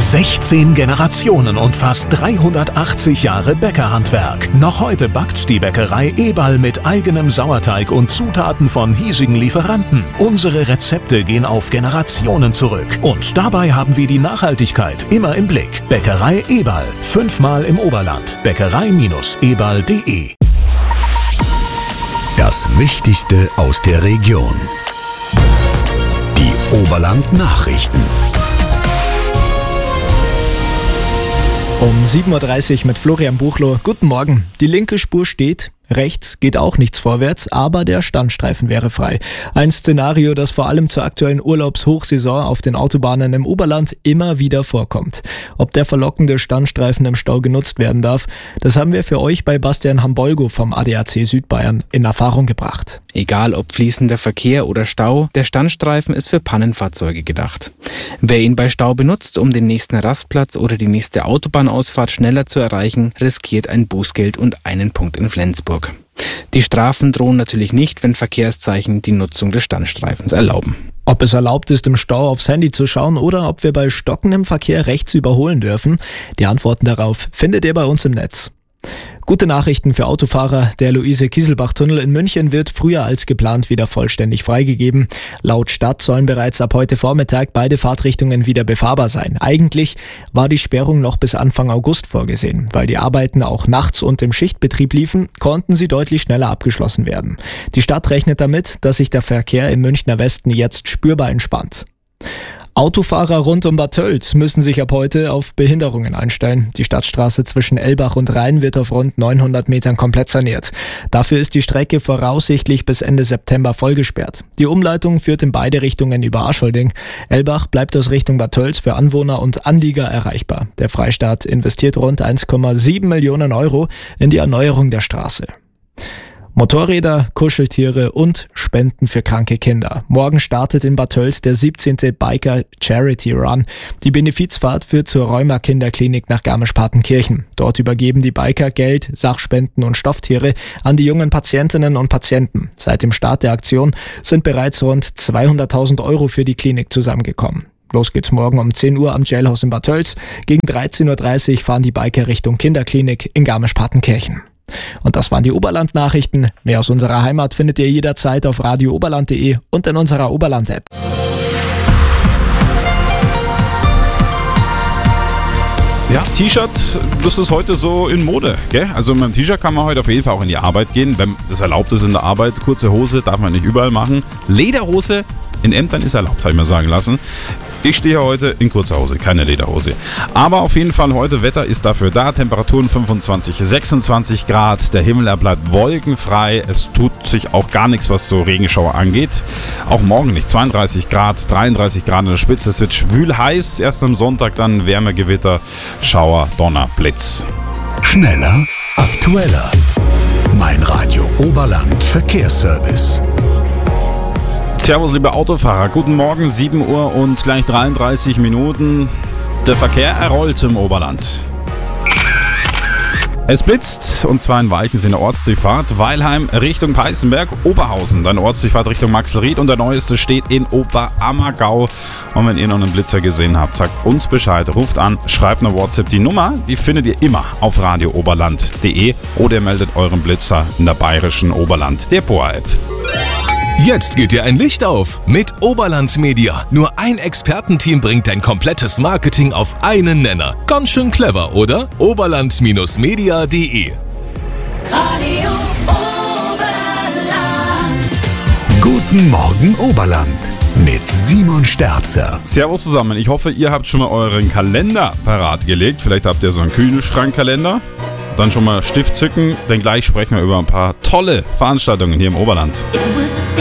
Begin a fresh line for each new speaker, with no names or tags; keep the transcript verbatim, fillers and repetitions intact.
sechzehn Generationen und fast dreihundertachtzig Jahre Bäckerhandwerk. Noch heute backt die Bäckerei Eberl mit eigenem Sauerteig und Zutaten von hiesigen Lieferanten. Unsere Rezepte gehen auf Generationen zurück. Und dabei haben wir die Nachhaltigkeit immer im Blick. Bäckerei Eberl. Fünfmal im Oberland. Bäckerei Eberl punkt de.
Das Wichtigste aus der Region. Die Oberland-Nachrichten.
Um sieben Uhr dreißig mit Florian Buchloh. Guten Morgen. Die linke Spur steht. Rechts geht auch nichts vorwärts, aber der Standstreifen wäre frei. Ein Szenario, das vor allem zur aktuellen Urlaubshochsaison auf den Autobahnen im Oberland immer wieder vorkommt. Ob der verlockende Standstreifen im Stau genutzt werden darf, das haben wir für euch bei Bastian Hambolgo vom A D A C Südbayern in Erfahrung gebracht.
Egal ob fließender Verkehr oder Stau, der Standstreifen ist für Pannenfahrzeuge gedacht. Wer ihn bei Stau benutzt, um den nächsten Rastplatz oder die nächste Autobahnausfahrt schneller zu erreichen, riskiert ein Bußgeld und einen Punkt in Flensburg. Die Strafen drohen natürlich nicht, wenn Verkehrszeichen die Nutzung des Standstreifens erlauben.
Ob es erlaubt ist, im Stau aufs Handy zu schauen oder ob wir bei stockendem Verkehr rechts überholen dürfen, die Antworten darauf findet ihr bei uns im Netz. Gute Nachrichten für Autofahrer. Der Luise-Kieselbach-Tunnel in München wird früher als geplant wieder vollständig freigegeben. Laut Stadt sollen bereits ab heute Vormittag beide Fahrtrichtungen wieder befahrbar sein. Eigentlich war die Sperrung noch bis Anfang August vorgesehen. Weil die Arbeiten auch nachts und im Schichtbetrieb liefen, konnten sie deutlich schneller abgeschlossen werden. Die Stadt rechnet damit, dass sich der Verkehr im Münchner Westen jetzt spürbar entspannt. Autofahrer rund um Bad Tölz müssen sich ab heute auf Behinderungen einstellen. Die Stadtstraße zwischen Elbach und Rhein wird auf rund neunhundert Metern komplett saniert. Dafür ist die Strecke voraussichtlich bis Ende September vollgesperrt. Die Umleitung führt in beide Richtungen über Aschelding. Elbach bleibt aus Richtung Bad Tölz für Anwohner und Anlieger erreichbar. Der Freistaat investiert rund eins Komma sieben Millionen Euro in die Erneuerung der Straße. Motorräder, Kuscheltiere und Spenden für kranke Kinder. Morgen startet in Bad Tölz der siebzehnte Biker Charity Run. Die Benefizfahrt führt zur Rheuma-Kinderklinik nach Garmisch-Partenkirchen. Dort übergeben die Biker Geld, Sachspenden und Stofftiere an die jungen Patientinnen und Patienten. Seit dem Start der Aktion sind bereits rund zweihunderttausend Euro für die Klinik zusammengekommen. Los geht's morgen um zehn Uhr am Jailhaus in Bad Tölz. Gegen dreizehn Uhr dreißig fahren die Biker Richtung Kinderklinik in Garmisch-Partenkirchen. Und das waren die Oberland-Nachrichten. Mehr aus unserer Heimat findet ihr jederzeit auf radio oberland punkt de und in unserer Oberland-App.
Ja, T-Shirt, das ist heute so in Mode, gell? Also mit dem T-Shirt kann man heute auf jeden Fall auch in die Arbeit gehen, wenn das erlaubt ist in der Arbeit. Kurze Hose darf man nicht überall machen. Lederhose in Ämtern ist erlaubt, habe ich mir sagen lassen. Ich stehe heute in kurzer Hose, keine Lederhose. Aber auf jeden Fall heute, Wetter ist dafür da. Temperaturen fünfundzwanzig, sechsundzwanzig Grad. Der Himmel er bleibt wolkenfrei. Es tut sich auch gar nichts, was so Regenschauer angeht. Auch morgen nicht. zweiunddreißig Grad, dreiunddreißig Grad an der Spitze. Es wird schwül heiß. Erst am Sonntag dann Wärmegewitter, Schauer, Donner, Blitz.
Schneller, aktueller. Mein Radio Oberland Verkehrsservice.
Servus, liebe Autofahrer. Guten Morgen, sieben Uhr und gleich dreiunddreißig Minuten. Der Verkehr errollt im Oberland. Es blitzt, und zwar in Walchens in der Ortsdurchfahrt. Weilheim Richtung Peißenberg, Oberhausen. Dann Ortsdurchfahrt Richtung Maxelried und der neueste steht in Oberammergau. Und wenn ihr noch einen Blitzer gesehen habt, sagt uns Bescheid, ruft an, schreibt eine WhatsApp. Die Nummer, die findet ihr immer auf radio oberland punkt de oder ihr meldet euren Blitzer in der bayerischen Oberland Depot-App.
Jetzt geht dir ein Licht auf mit Oberland Media. Nur ein Expertenteam bringt dein komplettes Marketing auf einen Nenner. Ganz schön clever, oder? oberland Bindestrich media punkt de.
Radio Oberland.
Guten Morgen Oberland mit Simon Sterzer.
Servus zusammen. Ich hoffe, ihr habt schon mal euren Kalender parat gelegt. Vielleicht habt ihr so einen Kühlschrankkalender. Dann schon mal Stift zücken, denn gleich sprechen wir über ein paar tolle Veranstaltungen hier im Oberland.
It was the